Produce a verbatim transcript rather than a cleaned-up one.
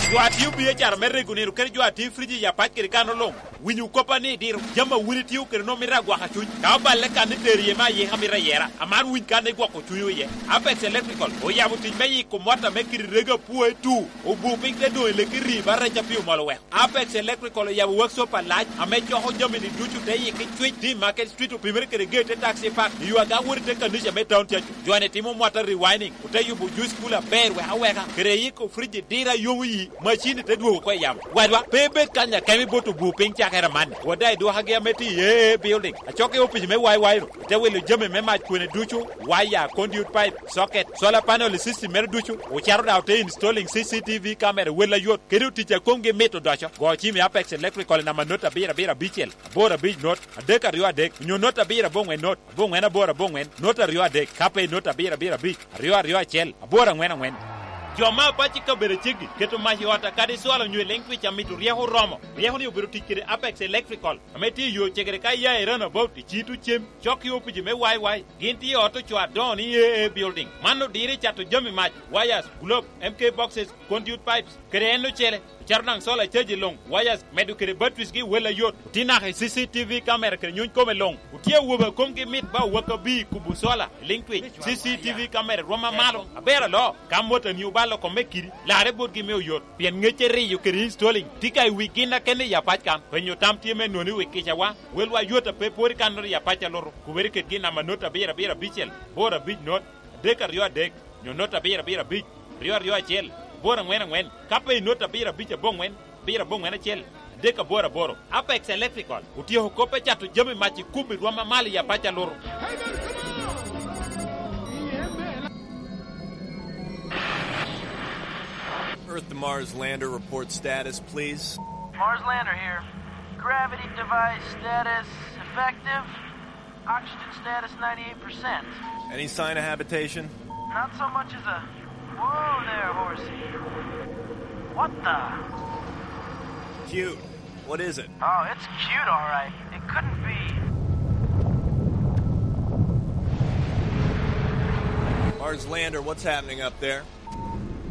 Jua tiu biye char merre gunero ker jua tiu friji ya pat ker kano long. Winyu kopa ni dir jama wini tiu ker no mira gwa ha chuny. Ka balle kan terie ma ye hamira yera. Amar win kan ne gwa ko chuny ye. Apex Electrical o ya buti meyi ko mota me kiri rega puwe tu. O bu pink de do le kiri barra chapiu malo we. Apex Electrical ya workshop a laj ame joho jami ni duchu te ye ke chuny di market street o primere ker gate taxi park. You aga wuri te kan ni me town chachu. Joane timo mota rewinding. Utayu bu juice cooler bear we aweka. Kere yi ko friji dira yomu yi machine te duo ko yam. Wadwa bebe kanya kemi botu bu pink chakera man. Wadai do hage meti ye building. A choke opi me wai wai. Te wele jame me ma kwene duchu wire conduit pipe socket solar panel system mer duchu. O charo da te installing C C T V camera wela yot. Kedu ticha konge meto dacha. Go chimi Apex Electrical na manota bira bira bichel. Bora big note. Adeka rio adek. Nyo nota bira bongwen note. Bongwen na bora bongwen. Nota rio adek. Kape nota bira bira bich. Rio rio chel. Bora ngwen ngwen. Joma pachi ka bere chigi keto mahi wata kadi swala nywe lengwi cha mitu rieho romo rieho ni ubiru tikire Apex Electrical ameti yo chegere kai ya erana bout chitu chem choki opiji me wai wai ginti auto chwa doni e building mano dire chato jami match wires globe M K boxes conduit pipes kreno chele charnang sola cheji long wires medu kere batwis gi wela yot tina he C C T V camera kere nyun kome long utie woba komge mit ba waka bi kubu sola linkwi C C T V camera roma malo abera lo kamota ni ubalo ko mekiri la rebot gi mew yot pien ngechere yu kere installing tikai wikina kene ya pachkan penyo tamtie me noni wikicha wa welwa yota pe pori kanor ya pacha loro kuberi ket gina manota bera bera bichel bora big not dekar yo dek nyonota bera bera big rio rio chel bora ngwen ngwen kape nota bira bicha bongwen bira bongwen chel deka bora boro Apex Electrical utio hokope chatu jami machi kumbi rwama mali ya pacha loro. Earth to Mars lander report status, please. Mars lander here. Gravity device status effective. Oxygen status ninety-eight percent. Any sign of habitation? Not so much as a... Whoa there, horsey. What the? Cute. What is it? Oh, it's cute, all right. It couldn't be. Mars lander, what's happening up there?